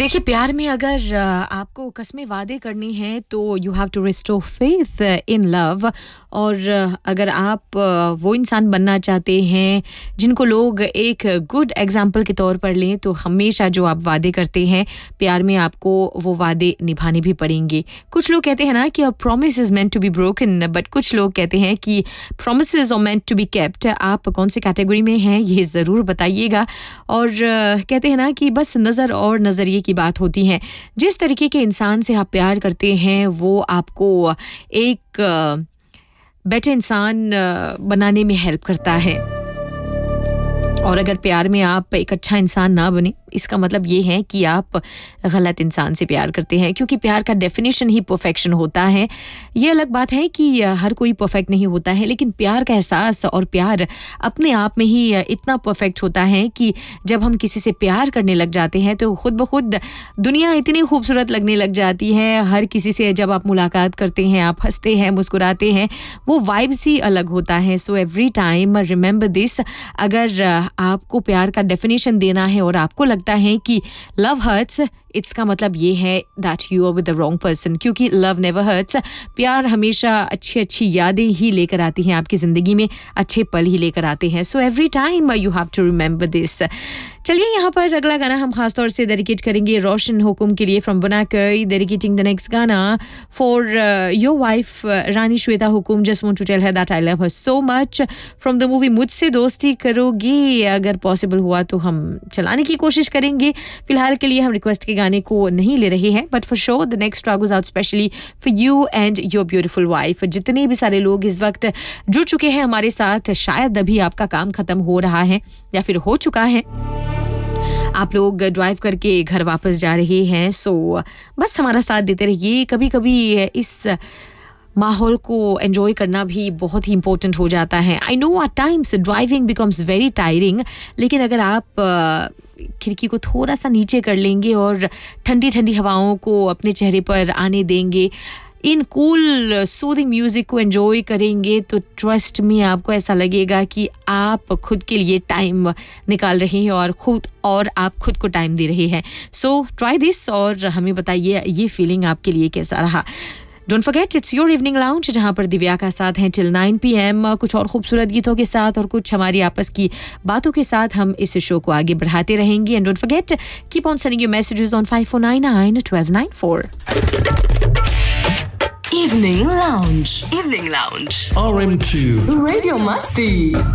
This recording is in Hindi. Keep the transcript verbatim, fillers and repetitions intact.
देखिए, प्यार में अगर आपको कस्में वादे करनी हैं तो you have to restore faith in love. और अगर आप वो इंसान बनना चाहते हैं जिनको लोग एक गुड एग्जाम्पल के तौर पर लें, तो हमेशा जो आप वादे करते हैं प्यार में आपको वो वादे निभाने भी पड़ेंगे। कुछ लोग कहते हैं ना कि promise is meant to be broken, but कुछ लोग कहते हैं कि promises are meant to be kept. आप कौन सी कैटेगरी में हैं ये ज़रूर बताइएगा। और कहते हैं ना कि बस नज़र और नज़रिए की बात होती है। जिस तरीके के इंसान से आप प्यार करते हैं वो आपको एक बेटर इंसान बनाने में हेल्प करता है। और अगर प्यार में आप एक अच्छा इंसान ना बने, इसका मतलब ये है कि आप गलत इंसान से प्यार करते हैं, क्योंकि प्यार का डेफिनेशन ही परफेक्शन होता है। ये अलग बात है कि हर कोई परफेक्ट नहीं होता है, लेकिन प्यार का एहसास और प्यार अपने आप में ही इतना परफेक्ट होता है कि जब हम किसी से प्यार करने लग जाते हैं तो खुद ब खुद दुनिया इतनी खूबसूरत लगने लग जाती है। हर किसी से जब आप मुलाकात करते हैं, आप हंसते हैं, मुस्कुराते हैं, वो वाइब्स ही अलग होता है। So every time remember this. अगर आपको प्यार का डेफिनेशन देना है और आपको लगता है कि लव हर्ट्स, इसका मतलब ये है that you are with the wrong person, क्योंकि लव नेवर हर्ट्स। प्यार हमेशा अच्छी अच्छी यादें ही लेकर आती हैं आपकी ज़िंदगी में, अच्छे पल ही लेकर आते हैं। So every time you have to remember this. चलिए, यहाँ पर अगला गाना हम खास तौर से डेडिकेट करेंगे रोशन हुकुम के लिए फ्रॉम बुनाकई। डेडिकेटिंग द नेक्स्ट गाना for your wife Rani Shweta Hukum. Just want to tell her that I love her so much from the movie मुझसे दोस्ती करोगी। अगर पॉसिबल हुआ तो हम चलाने की कोशिश करेंगे। फिलहाल के लिए हम रिक्वेस्ट के गाने को नहीं ले रहे हैं, but for sure the next track goes out specially for you and your beautiful wife. जितने भी सारे लोग इस वक्त जुड़ चुके हैं हमारे साथ, शायद अभी आपका काम खत्म हो रहा है या फिर हो चुका है, आप लोग ड्राइव करके घर वापस जा रहे हैं। सो बस हमारा साथ देते रहिए। कभी कभी इस माहौल को एंजॉय करना भी बहुत ही इम्पोर्टेंट हो जाता है। I know at times driving becomes very tiring, लेकिन अगर आप खिड़की को थोड़ा सा नीचे कर लेंगे और ठंडी ठंडी हवाओं को अपने चेहरे पर आने देंगे, इन कूल सूदिंग म्यूज़िक को एंजॉय करेंगे, तो ट्रस्ट में आपको ऐसा लगेगा कि आप खुद के लिए टाइम निकाल रहे हैं और खुद और आप खुद को टाइम दे रहे हैं। सो ट्राई दिस और हमें बताइए ये फीलिंग आपके लिए कैसा रहा। Don't forget it's your evening lounge, जहां पर दिव्या का साथ है टिल नाइन पी एम। कुछ और खूबसूरत गीतों के साथ और कुछ हमारी आपस की बातों के साथ हम इस शो को आगे बढ़ाते रहेंगे। And don't forget keep on sending your messages on five four nine nine one two nine four. Evening Lounge. Evening Lounge. R M two. Radio Masti.